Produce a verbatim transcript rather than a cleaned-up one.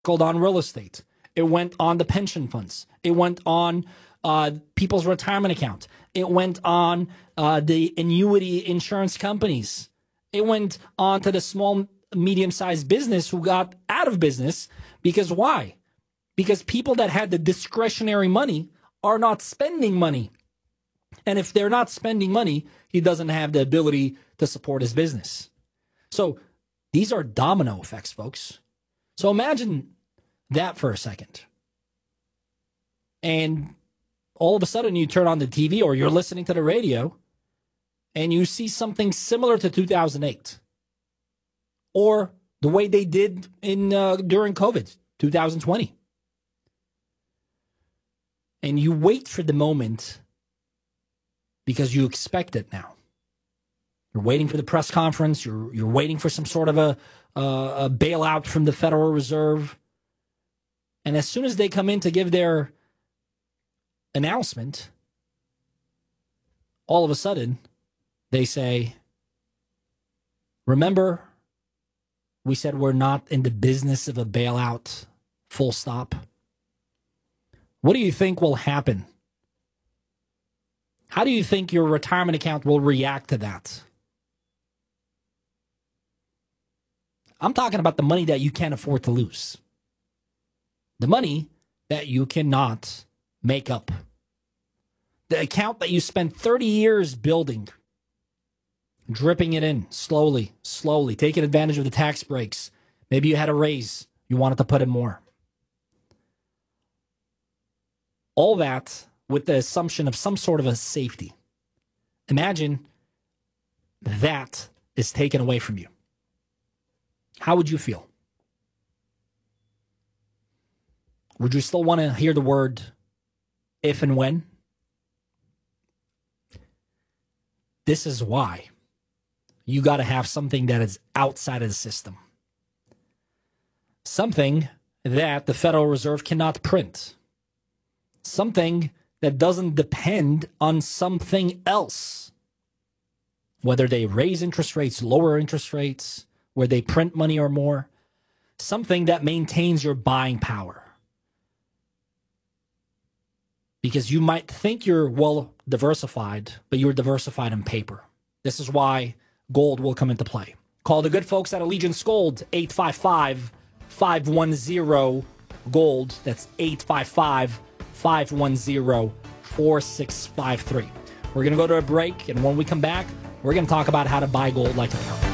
on real estate. It went on the pension funds. It went on uh, people's retirement account. It went on uh, the annuity insurance companies. It went on to the small, medium-sized business who got out of business. Because why? Because people that had the discretionary money are not spending money. And if they're not spending money, he doesn't have the ability to support his business. So these are domino effects, folks. So imagine that for a second. And all of a sudden you turn on the T V or you're listening to the radio and you see something similar to two thousand eight. Or the way they did in uh, during COVID, two thousand twenty. And you wait for the moment because you expect it now. You're waiting for the press conference. You're you're waiting for some sort of a, uh, a bailout from the Federal Reserve. And as soon as they come in to give their announcement, all of a sudden they say, remember, we said we're not in the business of a bailout, full stop. What do you think will happen? How do you think your retirement account will react to that? I'm talking about the money that you can't afford to lose. The money that you cannot make up. The account that you spent thirty years building, dripping it in slowly, slowly, taking advantage of the tax breaks. Maybe you had a raise. You wanted to put in more. All that with the assumption of some sort of a safety. Imagine that is taken away from you. How would you feel? Would you still want to hear the word if and when? This is why you got to have something that is outside of the system. Something that the Federal Reserve cannot print. Something that doesn't depend on something else. Whether they raise interest rates, lower interest rates, where they print money or more. Something that maintains your buying power. Because you might think you're well diversified, but you're diversified in paper. This is why gold will come into play. Call the good folks at Allegiance Gold, eight five five, five one zero, GOLD. That's eight five five, five one zero, four six five three. We're going to go to a break, and when we come back, we're going to talk about how to buy gold like a pro.